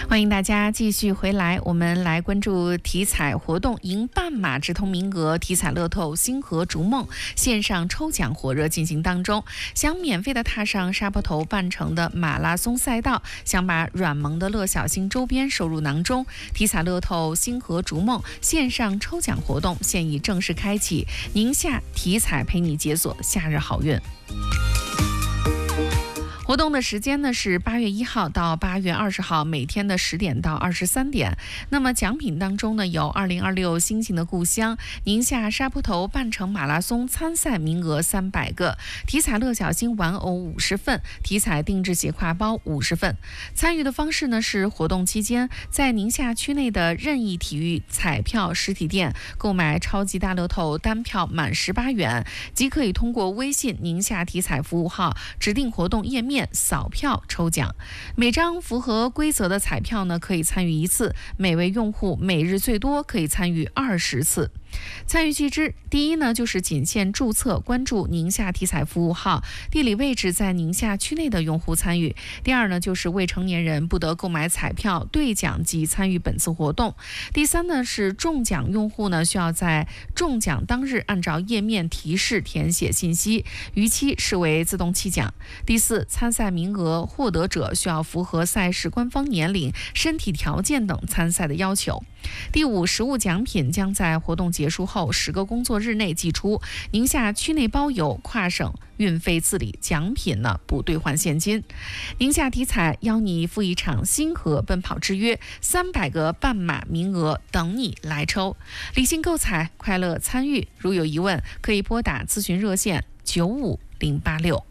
欢迎大家继续回来，我们来关注体彩活动，赢半马直通名额，体彩乐透星河逐梦线上抽奖火热进行当中。想免费的踏上沙坡头半程的马拉松赛道，想把软萌的乐小星周边收入囊中，体彩乐透星河逐梦线上抽奖活动现已正式开启，宁夏体彩陪你解锁夏日好运。活动的时间呢是8月1号到8月20号，每天的10点到23点。那么奖品当中呢有2026星星的故乡宁夏沙坡头半程马拉松参赛名额300个，体彩乐小星玩偶50份，体彩定制斜挎包50份。参与的方式呢是活动期间在宁夏区内的任意体育彩票实体店购买超级大乐透单票满18元，即可以通过微信宁夏体彩服务号指定活动页面扫票抽奖。每张符合规则的彩票呢可以参与1次，每位用户每日最多可以参与20次。参与机制，第一呢就是仅限注册关注宁夏体彩服务号地理位置在宁夏区内的用户参与。第二呢就是未成年人不得购买彩票兑奖及参与本次活动。第三呢是中奖用户呢需要在中奖当日按照页面提示填写信息，逾期视为自动弃奖。第四，参赛名额获得者需要符合赛事官方年龄、身体条件等参赛的要求。第五，实物奖品将在活动结束后10个工作日内寄出，宁夏区内包邮，跨省运费自理，奖品呢不兑换现金。宁夏体彩邀你赴一场星河奔跑之约，300个半马名额等你来抽，理性购彩，快乐参与。如有疑问，可以拨打咨询热线95086。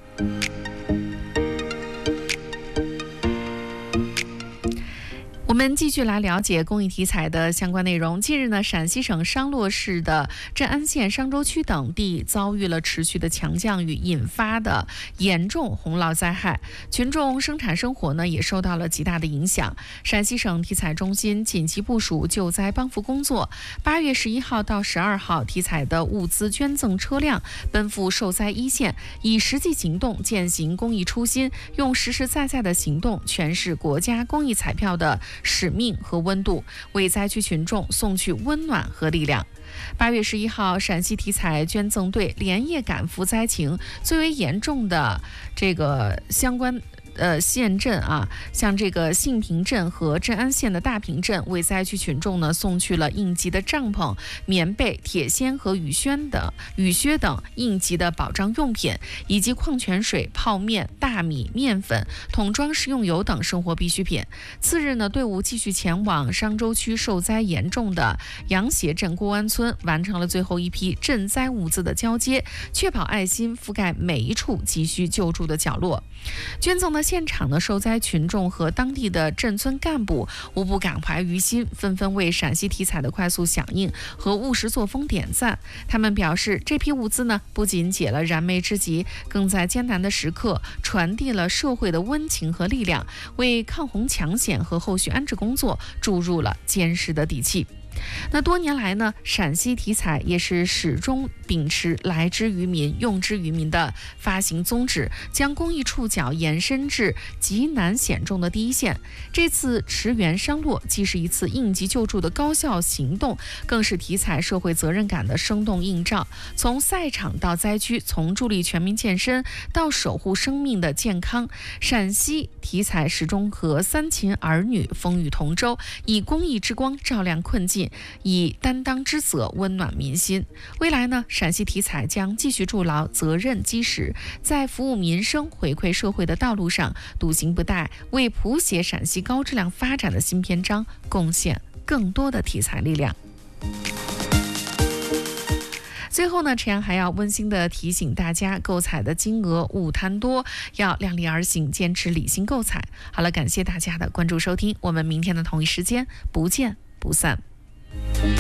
我们继续来了解公益体彩的相关内容。近日呢，陕西省商洛市的镇安县商州区等地遭遇了持续的强降雨引发的严重洪涝灾害，群众生产生活呢也受到了极大的影响。陕西省体彩中心紧急部署救灾帮扶工作，8月11号到12号，体彩的物资捐赠车辆奔赴受灾一线，以实际行动践行公益初心，用实实在在的行动诠释国家公益彩票的使命和温度，为灾区群众送去温暖和力量。8月11号，陕西体彩捐赠队连夜赶赴灾情最为严重的这个相关县镇啊，像这个杏平镇和镇安县的大坪镇，为灾区群众呢送去了应急的帐篷、棉被、铁锨和雨靴等应急的保障用品，以及矿泉水、泡面、大米、面粉、桶装食用油等生活必需品。次日呢，队伍继续前往商州区受灾严重的杨斜镇郭湾村，完成了最后一批赈灾物资的交接，确保爱心覆盖每一处急需救助的角落。捐赠的现场呢，受灾群众和当地的镇村干部无不感怀于心，纷纷为陕西体彩的快速响应和务实作风点赞。他们表示，这批物资呢，不仅解了燃眉之急，更在艰难的时刻传递了社会的温情和力量，为抗洪抢险和后续安置工作注入了坚实的底气。那多年来呢，陕西体彩也是始终秉持来之于民、用之于民的发行宗旨，将公益触角延伸至极难险重的第一线。这次驰援商洛既是一次应急救助的高效行动，更是体彩社会责任感的生动映照。从赛场到灾区，从助力全民健身到守护生命的健康，陕西体彩始终和三秦儿女风雨同舟，以公益之光照亮困境，以担当之责温暖民心。未来呢，陕西体彩将继续筑牢责任基石，在服务民生、回馈社会的道路上笃行不怠，为谱写陕西高质量发展的新篇章贡献更多的体彩力量。最后呢，陈阳还要温馨的提醒大家，购彩的金额勿贪多，要量力而行，坚持理性购彩。好了，感谢大家的关注收听，我们明天的同一时间不见不散。